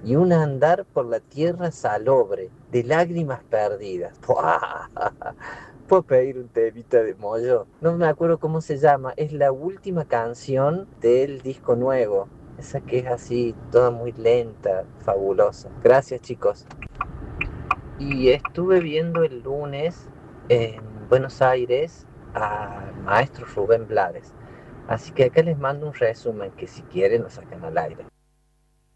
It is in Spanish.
y un andar por la tierra salobre, de lágrimas perdidas. ¡Puah! Puedo pedir un temita de Moyo. No me acuerdo cómo se llama. Es la última canción del disco nuevo. Esa que es así, toda muy lenta, fabulosa. Gracias, chicos. Y estuve viendo el lunes en Buenos Aires al maestro Rubén Blades. Así que acá les mando un resumen que si quieren lo sacan al aire.